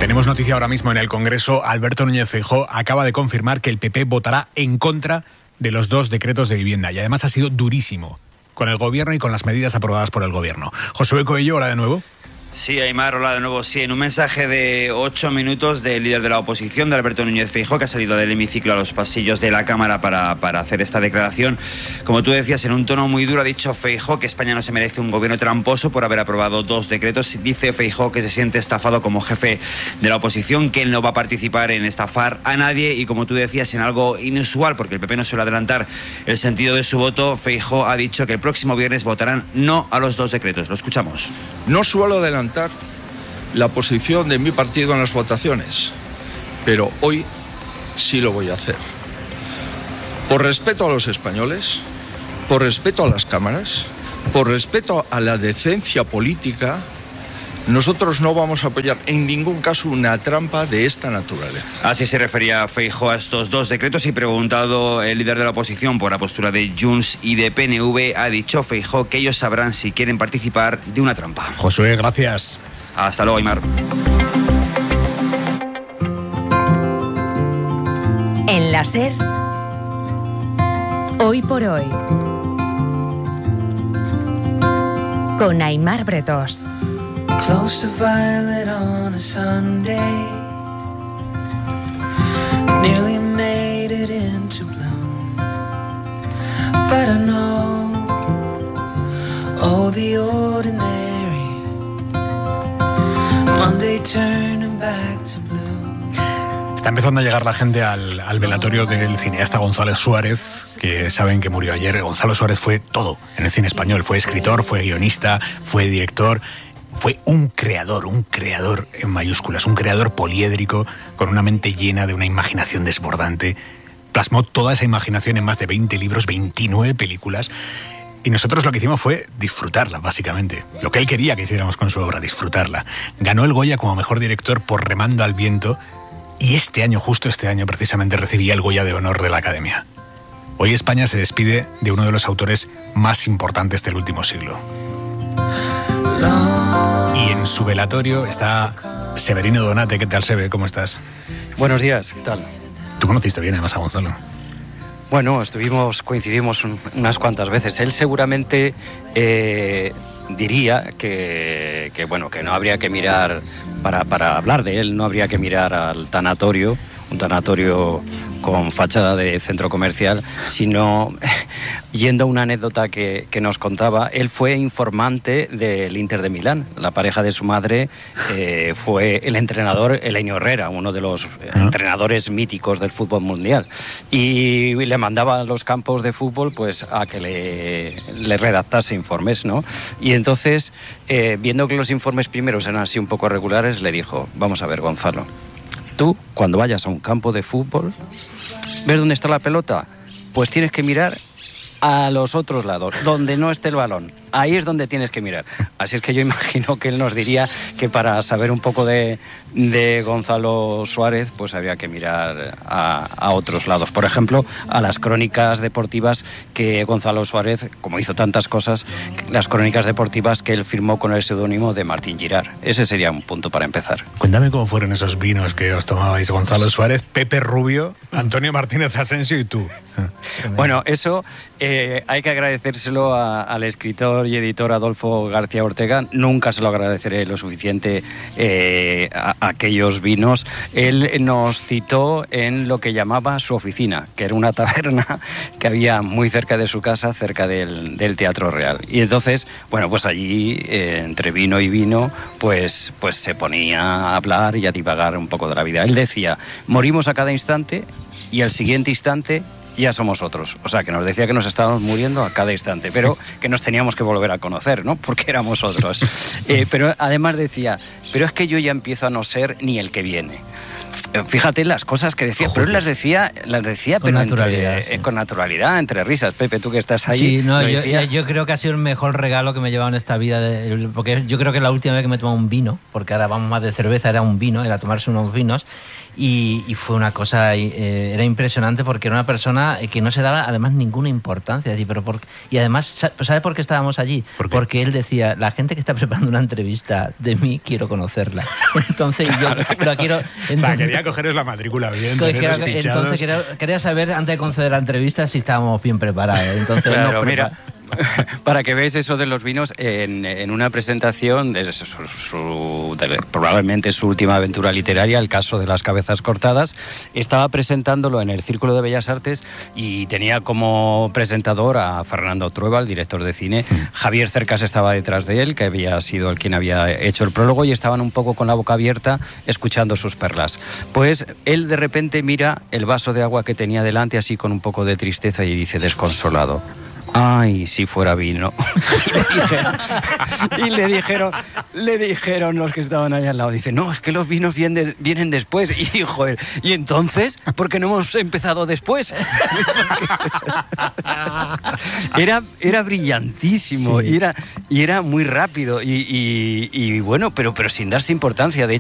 Tenemos noticia ahora mismo en el Congreso. Alberto Núñez Feijóo acaba de confirmar que el PP votará en contra de los 2 decretos de vivienda. Y además ha sido durísimo con el Gobierno y con las medidas aprobadas por el Gobierno. Josué Coello, hola de nuevo. Sí, Aimar, hola de nuevo. Sí, en un mensaje de 8 minutos del líder de la oposición, de Alberto Núñez Feijóo, que ha salido del hemiciclo a los pasillos de la Cámara para hacer esta declaración. Como tú decías, en un tono muy duro ha dicho Feijóo que España no se merece un gobierno tramposo por haber aprobado 2 decretos. Dice Feijóo que se siente estafado como jefe de la oposición, que él no va a participar en estafar a nadie y, como tú decías, en algo inusual, porque el PP no suele adelantar el sentido de su voto. Feijóo ha dicho que el próximo viernes votarán no a los 2 decretos. Lo escuchamos. No suelo adelantar la posición de mi partido en las votaciones, pero hoy sí lo voy a hacer. Por respeto a los españoles, por respeto a las cámaras, por respeto a la decencia política, nosotros no vamos a apoyar en ningún caso una trampa de esta naturaleza. Así se refería Feijóo a estos 2 decretos y, preguntado el líder de la oposición por la postura de Junts y de PNV, ha dicho Feijóo que ellos sabrán si quieren participar de una trampa. Josué, gracias. Hasta luego, Aimar. En la SER, Hoy por Hoy, con Aimar Bretós. Close to violet on a Sunday, nearly made it into bloom, but I know, oh, the ordinary, Monday turning back to blue. Está empezando a llegar la gente al velatorio del cineasta Gonzalo Suárez, que saben que murió ayer. Gonzalo Suárez fue todo en el cine español. Fue escritor, fue guionista, fue director. Fue un creador en mayúsculas, un creador poliédrico con una mente llena de una imaginación desbordante. Plasmó toda esa imaginación en más de 20 libros, 29 películas. Y nosotros lo que hicimos fue disfrutarla, básicamente. Lo que él quería que hiciéramos con su obra, disfrutarla. Ganó el Goya como mejor director por Remando al viento. Y este año, justo este año, precisamente recibía el Goya de honor de la Academia. Hoy España se despide de uno de los autores más importantes del último siglo. Y en su velatorio está Severino Donate. ¿Qué tal, Sebe? ¿Cómo estás? Buenos días, ¿qué tal? Tú conociste bien además a Gonzalo. Bueno, coincidimos unas cuantas veces. Él seguramente diría que no habría que mirar, para hablar de él, no habría que mirar al tanatorio, un tanatorio con fachada de centro comercial, sino yendo a una anécdota que nos contaba. Él fue informante del Inter de Milán. La pareja de su madre fue el entrenador Elenio Herrera, uno de los entrenadores míticos del fútbol mundial, y le mandaba a los campos de fútbol pues a que le redactase informes, ¿no? Y entonces, viendo que los informes primeros eran así un poco regulares, le dijo: vamos a ver, Gonzalo, tú, cuando vayas a un campo de fútbol, ¿ves dónde está la pelota? Pues tienes que mirar a los otros lados, donde no esté el balón. Ahí es donde tienes que mirar. Así es que yo imagino que él nos diría que para saber un poco de Gonzalo Suárez, pues había que mirar a otros lados. Por ejemplo, a las crónicas deportivas que Gonzalo Suárez, como hizo tantas cosas, las crónicas deportivas que él firmó con el seudónimo de Martín Girard. Ese sería un punto para empezar. Cuéntame cómo fueron esos vinos que os tomabais, Gonzalo Suárez, Pepe Rubio, Antonio Martínez Asensio y tú. Bueno, eso hay que agradecérselo al escritor y editor Adolfo García Ortega. Nunca se lo agradeceré lo suficiente a aquellos vinos. Él nos citó en lo que llamaba su oficina, que era una taberna que había muy cerca de su casa, cerca del Teatro Real. Y entonces, bueno, pues allí, entre vino y vino, pues se ponía a hablar y a divagar un poco de la vida. Él decía: morimos a cada instante y al siguiente instante ya somos otros. O sea, que nos decía que nos estábamos muriendo a cada instante, pero que nos teníamos que volver a conocer, ¿no? Porque éramos otros. Pero además decía: pero es que yo ya empiezo a no ser ni el que viene. Fíjate las cosas que decía, pero él las decía con pero naturalidad, con naturalidad, entre risas. Pepe, tú que estás ahí. Sí, no, yo creo que ha sido el mejor regalo que me he llevado en esta vida, porque yo creo que la última vez que me he tomado un vino, porque ahora vamos más de cerveza, era tomarse unos vinos. Y fue una cosa, era impresionante porque era una persona persona que no se daba además ninguna importancia. Es decir, y además, ¿sabes por qué estábamos allí? Porque él decía, la gente que está preparando una entrevista de mí, quiero conocerla. Entonces yo la quiero... O sea, quería cogeros la matrícula bien. Entonces quería saber, antes de conceder la entrevista, si estábamos bien preparados. Entonces, claro, mira, para que veáis eso de los vinos, en una presentación de probablemente su última aventura literaria, El caso de las cabezas cortadas, estaba presentándolo en el Círculo de Bellas Artes y tenía como presentador a Fernando Trueba, el director de cine. Javier Cercas estaba detrás de él, que había sido el quien había hecho el prólogo, y estaban un poco con la boca abierta escuchando sus perlas. Pues él de repente mira el vaso de agua que tenía delante, así con un poco de tristeza, y dice desconsolado: ay, si fuera vino. Y le dijeron los que estaban allá al lado, dice, no, es que los vinos vienen después. Y dijo él, ¿y entonces? ¿Por qué no hemos empezado después? Era brillantísimo, sí. y era muy rápido y bueno, pero sin darse importancia. De